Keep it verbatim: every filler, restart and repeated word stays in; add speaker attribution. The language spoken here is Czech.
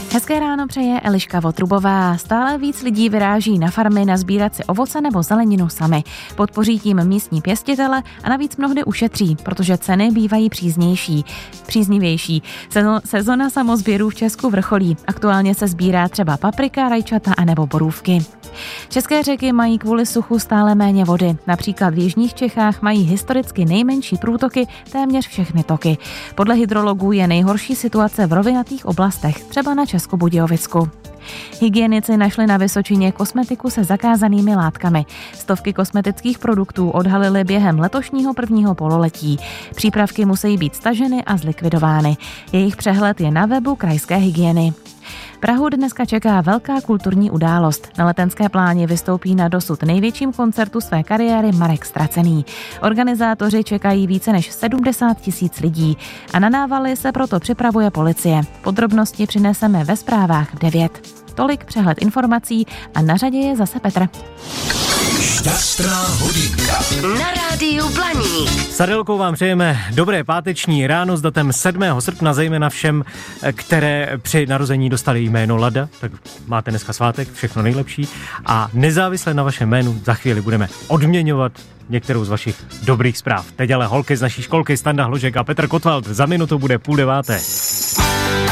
Speaker 1: Hezké ráno přeje Eliška Votrubová. Stále víc lidí vyráží na farmy nazbírat si ovoce nebo zeleninu sami. Podpoří tím místní pěstitele a navíc mnohdy ušetří, protože ceny bývají příznější, příznivější. Sezona samozběrů v Česku vrcholí. Aktuálně se sbírá třeba paprika, rajčata a nebo borůvky. České řeky mají kvůli suchu stále méně vody. Například v jižních Čechách mají historicky nejmenší průtoky téměř všechny toky. Podle hydrologů je nejhorší situace v rovinatých oblastech, třeba na Českobudějovicku. Hygienici našli na Vysočině kosmetiku se zakázanými látkami. Stovky kosmetických produktů odhalili během letošního prvního pololetí. Přípravky musí být staženy a zlikvidovány. Jejich přehled je na webu krajské hygieny. Prahu dneska čeká velká kulturní událost. Na Letenské pláni vystoupí na dosud největším koncertu své kariéry Marek Ztracený. Organizátoři čekají více než sedmdesát tisíc lidí a na návaly se proto připravuje policie. Podrobnosti přineseme ve zprávách v devět. Tolik přehled informací a na řadě je zase Petr.
Speaker 2: Šťastná hodinka
Speaker 3: na rádiu Blaník.
Speaker 4: S Adelkou vám přejeme dobré páteční ráno s datem sedmého srpna, zejména všem, které při narození dostali jméno Lada, tak máte dneska svátek, všechno nejlepší a nezávisle na vašem jménu za chvíli budeme odměňovat některou z vašich dobrých zpráv. Teď ale holky z naší školky, Standa Hložek a Petr Kotwald, za minutu bude půl deváté.